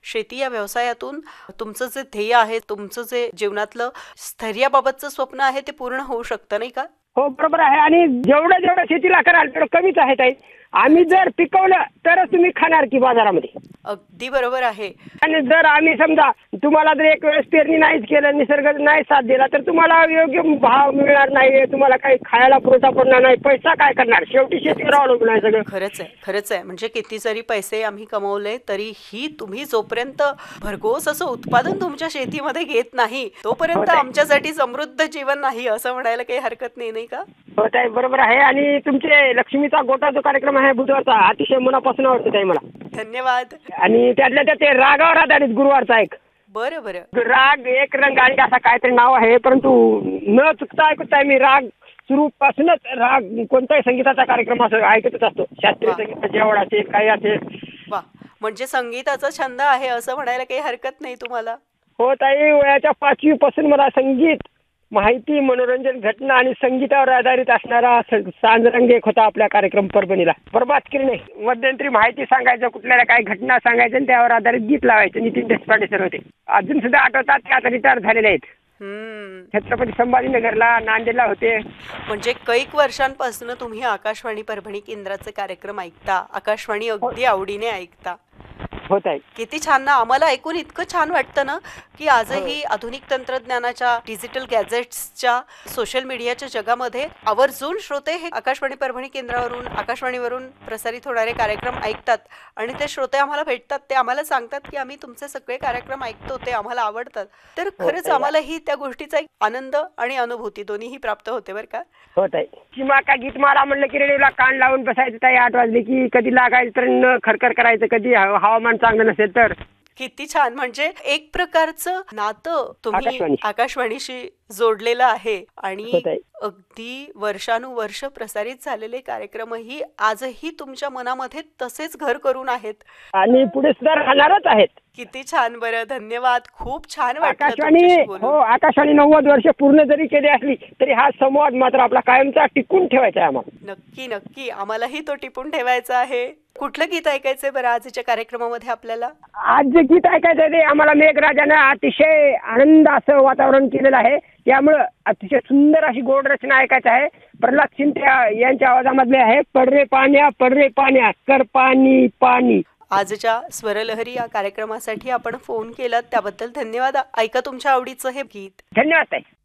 शेती या व्यवसायातून तुमचं जे ध्येय आहे, तुमचं जे जीवनातलं स्थैर्याबाबतचं स्वप्न आहे ते पूर्ण होऊ शकतं, नाही का? हो बरोबर आहे. आणि जेवढं शेतीला कराल तेवढं कमीच आहे ताई. आम्ही जर पिकवलं तरच तुम्ही खाणार की बाजारामध्ये. अगदी बरोबर आहे. आणि जर आम्ही समजा तुम्हाला जर एक वेळेस पेरणी नाहीच केलं, निसर्ग नाही साथ दिला, तर तुम्हाला योग्य भाव मिळणार नाही, तुम्हाला काही खायला पुरवठा पडणार नाही, पैसा काय करणार? शेवटी शेतीवर अवलंबून आहे सगळं. खरंच आहे. म्हणजे किती जरी पैसे आम्ही कमवले तरीही तुम्ही जोपर्यंत भरघोस असं उत्पादन तुमच्या शेतीमध्ये घेत नाही तोपर्यंत आमच्यासाठी समृद्ध जीवन नाही, असं म्हणायला काही हरकत नाही, नाही का? हो ताई बरोबर आहे. आणि तुमचे लक्ष्मीचा गोटा जो कार्यक्रम आहे बुधवारचा, अतिशय मनापासून आवडतो ताई मला. धन्यवाद. आणि त्यातल्या त्यात ते रागावर आधारित गुरुवारचा एक बरं राग एक रंग आणि असं काहीतरी नाव आहे, परंतु न चुकता ऐकताय मी राग सुरू पासूनच राग कोणताही संगीताचा कार्यक्रम असं ऐकतच असतो. शास्त्रीय संगीताची आवड असेल काही असेल. वा, म्हणजे संगीताचा छंद आहे असं म्हणायला काही हरकत नाही तुम्हाला. हो ताई, वयाच्या 5वी पासून मला संगीत, माहिती, मनोरंजन, घटना आणि संगीतावर आधारित असणारा सांजरंग एक होता आपल्या कार्यक्रम परभणीला. बरबाद केली नाही. मध्यंतरी माहिती सांगायचं, कुठल्याला काही घटना सांगायचं आणि त्यावर आधारित गीत लावायचं. नितीन देशपांडे सर होते, अजून सुद्धा आठवतात, ते आता रिटायर झालेले आहेत. छत्रपती संभाजीनगरला, नांदेडला होते. म्हणजे कैक वर्षांपासून तुम्ही आकाशवाणी परभणी केंद्राचे कार्यक्रम ऐकता, आकाशवाणी अगदी आवडीने ऐकता. होत आहे. किती छान ना. आम्हाला ऐकून इतकं छान वाटतं ना की आजही आधुनिक तंत्रज्ञानाच्या, डिजिटल गॅजेट्सच्या, सोशल मीडियाच्या जगामध्ये आवर्जून श्रोते हे आकाशवाणी परभणी केंद्रावरून, आकाशवाणीवरून प्रसारित होणारे कार्यक्रम ऐकतात आणि ते श्रोते आम्हाला भेटतात, ते आम्हाला सांगतात की आम्ही तुमचे सगळे कार्यक्रम ऐकतो, ते आम्हाला आवडतात. तर खरंच आम्हालाही त्या गोष्टीचा एक आनंद आणि अनुभूती दोन्हीही प्राप्त होते बरं का. होत आहे. किंवा का गीत मारा म्हणलं की रेडिओला कान लावून बसायचं ताई. 8 वाजले की कधी लागायचं तर न खरखर करायचं, कधी हवामान चांगलं नसेल तर. किती छान. म्हणजे एक प्रकारचं नातं तुम्ही आकाशवाणीशी जोडलेलं आहे आणि अगदी वर्षानुवर्ष प्रसारित झालेले कार्यक्रमही आजही तुमच्या मनामध्ये तसेच घर करून आहेत आणि पुढे सुद्धा राहणारच आहेत. किती छान. बरं, धन्यवाद. खूप छान वाटलं आकाशवाणी. हो, आकाशवाणी 90 वर्ष पूर्ण जरी केली असली तरी हा संवाद मात्र आपला कायमचा टिकून ठेवायचा आहे आम्हाला. नक्की आम्हालाही तो टिपून ठेवायचा आहे. कुठलं गीत ऐकायचंय बरं आजच्या कार्यक्रमामध्ये आपल्याला? आज जे गीत ऐकायचं ते आम्हाला मेघराजानं अतिशय आनंद असं वातावरण केलेलं आहे, त्यामुळं अतिशय सुंदर अशी गोड रचना ऐकायचं आहे. प्रल्हाद शिंदे यांच्या आवाजामधले आहे, पड रे पाण्या कर पाणी पाणी. आजच्या स्वरलहरी या कार्यक्रमासाठी आपण फोन केलात त्याबद्दल धन्यवाद. ऐका तुमच्या आवडीचं हे गीत. धन्यवाद ताई.